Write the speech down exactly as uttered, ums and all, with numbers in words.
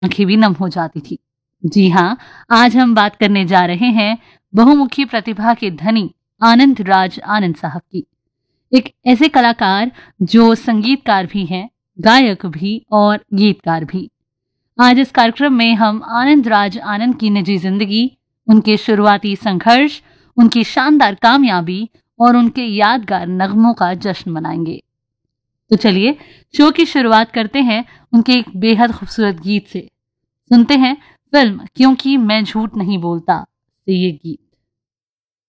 आंखें भी नम हो जाती थी। जी हाँ, आज हम बात करने जा रहे हैं बहुमुखी प्रतिभा के धनी आनंद राज आनंद साहब की। एक ऐसे कलाकार जो संगीतकार भी हैं, गायक भी और गीतकार भी। आज इस कार्यक्रम में हम आनंद राज आनंद की निजी जिंदगी, उनके शुरुआती संघर्ष, उनकी शानदार कामयाबी और उनके यादगार नगमों का जश्न मनाएंगे। तो चलिए शो की शुरुआत करते हैं उनके एक बेहद खूबसूरत गीत से। सुनते हैं फिल्म क्योंकि मैं झूठ नहीं बोलता से ये गीत।